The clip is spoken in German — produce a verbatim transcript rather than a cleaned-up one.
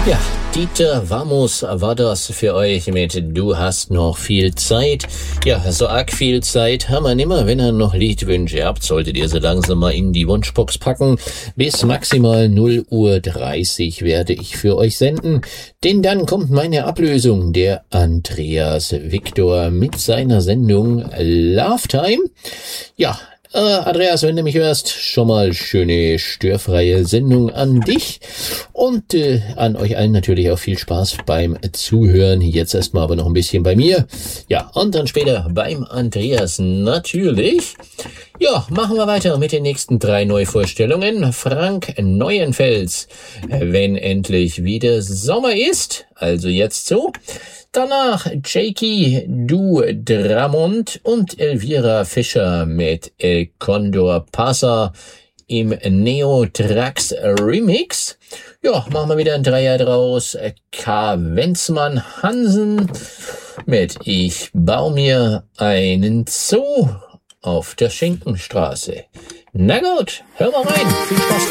Ja, Dieter Vamos war das für euch mit Du hast noch viel Zeit. Ja, so arg viel Zeit haben wir nimmer. Wenn ihr noch Liedwünsche habt, solltet ihr sie langsam mal in die Wunschbox packen. Bis maximal null Uhr dreißig werde ich für euch senden. Denn dann kommt meine Ablösung, der Andreas Victor mit seiner Sendung Love Time. Ja, Äh, Andreas, wenn du mich hörst, schon mal schöne störfreie Sendung an dich und äh, an euch allen natürlich auch viel Spaß beim Zuhören. Jetzt erstmal aber noch ein bisschen bei mir. Ja, und dann später beim Andreas natürlich. Ja, machen wir weiter mit den nächsten drei Neuvorstellungen. Frank Neuenfels, wenn endlich wieder Sommer ist, also jetzt so. Danach Jakey Du Dramond und Elvira Fischer mit El Condor Pasa im Neo-Trax Remix. Ja, machen wir wieder ein Dreier draus. K. Wenzmann Hansen mit Ich bau mir einen Zoo auf der Schinkenstraße. Na gut, hör mal rein. Viel Spaß.